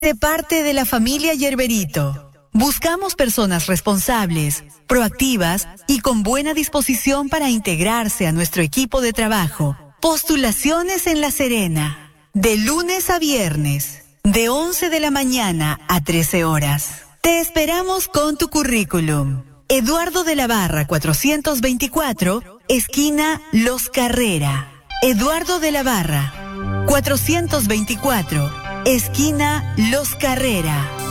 De parte de la familia Yerberito, buscamos personas responsables, proactivas y con buena disposición para integrarse a nuestro equipo de trabajo. Postulaciones en La Serena, de lunes a viernes, de 11 de la mañana a 13 horas. Te esperamos con tu currículum. Eduardo de la Barra 424, esquina Los Carrera. Eduardo de la Barra 424, esquina Los Carrera.